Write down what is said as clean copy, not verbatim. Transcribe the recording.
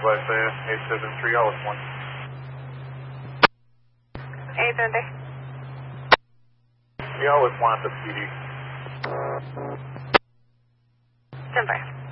West 873, all with 1. 873. Yeah, all with 1 at the PD. 10-5.